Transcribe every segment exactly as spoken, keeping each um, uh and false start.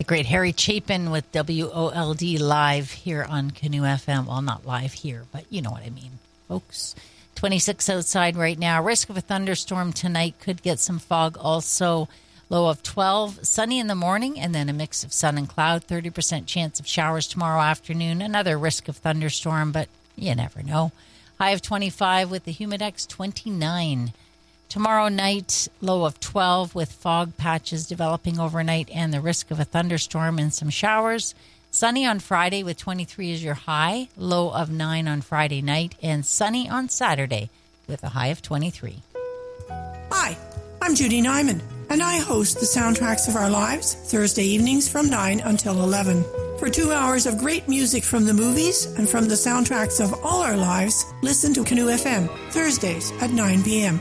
great Harry Chapin with W O L D live here on Canoe F M. Well, not live here, but you know what I mean, folks. twenty-six outside right now. Risk of a thunderstorm tonight. Could get some fog also. Low of twelve. Sunny in the morning and then a mix of sun and cloud. thirty percent chance of showers tomorrow afternoon. Another risk of thunderstorm, but you never know. High of twenty-five with the Humidex twenty-nine. Tomorrow night, low of twelve with fog patches developing overnight and the risk of a thunderstorm and some showers. Sunny on Friday with twenty-three as your high, low of nine on Friday night, and sunny on Saturday with a high of twenty-three. Hi, I'm Judy Nyman, and I host the Soundtracks of Our Lives Thursday evenings from nine until eleven. For two hours of great music from the movies and from the soundtracks of all our lives, listen to Canoe F M Thursdays at nine p.m.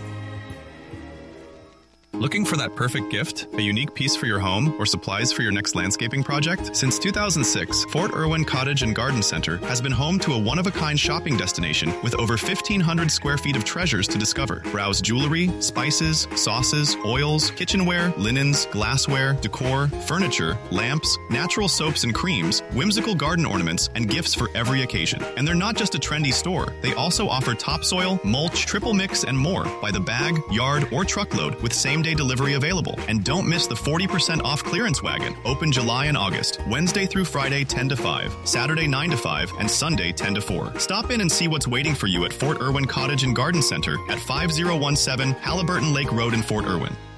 Looking for that perfect gift? A unique piece for your home or supplies for your next landscaping project? Since two thousand six, Fort Irwin Cottage and Garden Center has been home to a one-of-a-kind shopping destination with over fifteen hundred square feet of treasures to discover. Browse jewelry, spices, sauces, oils, kitchenware, linens, glassware, decor, furniture, lamps, natural soaps and creams, whimsical garden ornaments, and gifts for every occasion. And they're not just a trendy store. They also offer topsoil, mulch, triple mix, and more by the bag, yard, or truckload with same day delivery available. And don't miss the forty percent off clearance wagon, open July and August, Wednesday through Friday ten to five, Saturday nine to five, and Sunday ten to four. Stop in and see what's waiting for you at Fort Irwin Cottage and Garden Center at five oh one seven Halliburton Lake Road in Fort Irwin.